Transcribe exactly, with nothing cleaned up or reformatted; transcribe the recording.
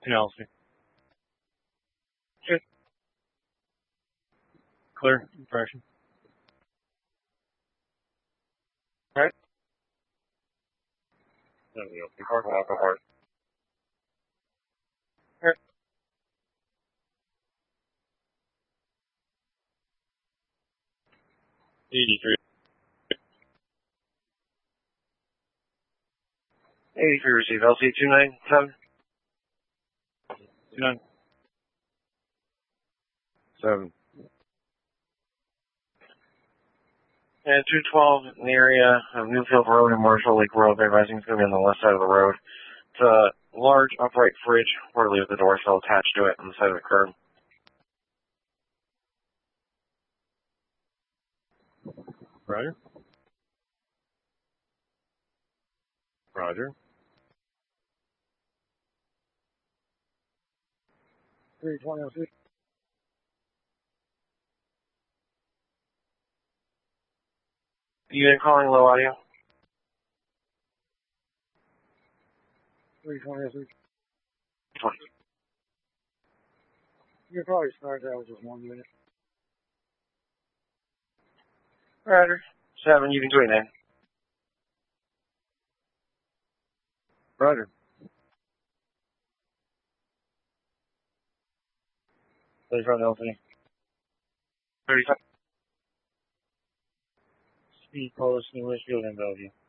Penelope. Good. Clear. Impression. Right. There we go. Before walk apart. Right. eighty-three. eighty-three receive. L C two nine seven. two nine seven. And two twelve in the area of Newfield Road and Marshall Lake Road. They're advising it's going to be on the left side of the road. It's a large upright fridge, partly with the door still attached to it on the side of the curb. Roger. Roger. three twenty oh six. Unit calling low audio. three twenty oh six. twenty. You could probably start that with just one unit. Roger. seven, you can join in. Roger. Please run L C. thirty-five. Speed post, New Westfield and Bellevue.